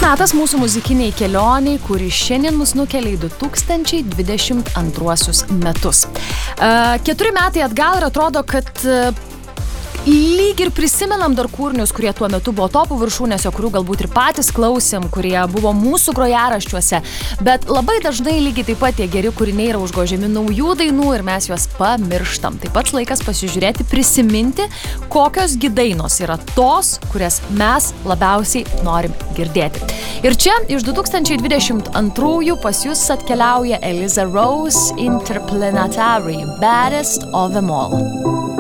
metas mūsų muzikiniai kelioniai, kuri šiandien mus nukelia į 2022 metus. 4 metai atgal ir atrodo, kad lyg ir prisimenam dar kūrinius, kurie tuo metu buvo topų viršūnėse, kurių galbūt ir patys klausėm, kurie buvo mūsų grojaraščiuose, bet labai dažnai lygiai taip pat tie geri kūriniai yra užgožiami naujų dainų ir mes juos pamirštam. Taip pat laikas pasižiūrėti, prisiminti, kokios gi dainos yra tos, kurias mes labiausiai norim girdėti. Ir čia iš 2022 pas jūs atkeliauja Eliza Rose Interplanetary, Baddest of Them All.